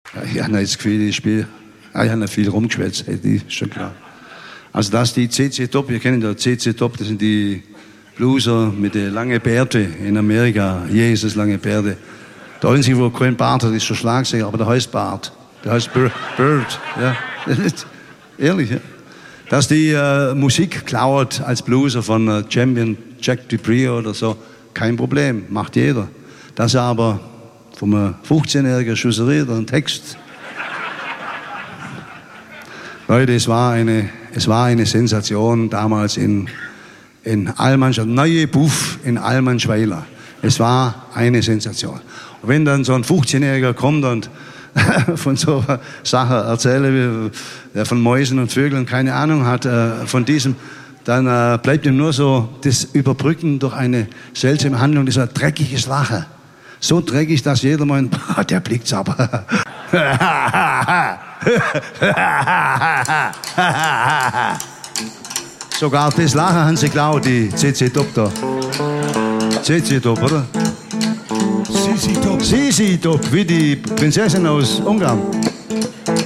Ja, ich habe das Gefühl, ich habe nicht viel rumgeschwätzt, das ist schon klar. Also das ist die CC Top, wir kennen ja CC Top, das sind die Blueser mit den langen Bärten in Amerika. Jesus, lange Bärte. Der einzige, wo kein Bart hat, ist der Schlagzeuger, aber der heißt Bart. Der heißt Bird. Ja. Ehrlich, ja. Dass die Musik klaut als Blueser von Champion Jack Dupree oder so, kein Problem, macht jeder. Dass er aber vom 15-jährigen Schusseriert einen Text. Leute, es war eine Sensation damals in Allmann, neue Buff in Allmannschweiler. Es war eine Sensation. Und wenn dann so ein 15-Jähriger kommt und von so einer Sache erzähle, der von Mäusen und Vögeln keine Ahnung hat, von diesem, dann bleibt ihm nur so das Überbrücken durch eine seltsame Handlung, dieser dreckiges Lachen. So dreckig, dass jeder meint, der blickt's aber. Sogar das Lachen haben sie geklaut, die CC Top da. CC Top, oder? Sisi Top. Sisi Top, wie die Prinzessin aus Ungarn.